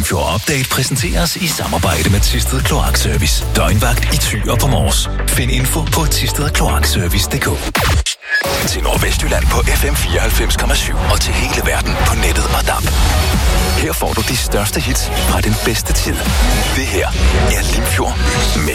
Limfjord Update præsenteres i samarbejde med Thisted Kloakservice. Døgnvagt i Thy og på Mors. Find info på thistedkloakservice.dk. Til Nordvestjylland på FM 94,7 og til hele verden på nettet og DAB. Her får du de største hits fra den bedste tid. Det her er Limfjord med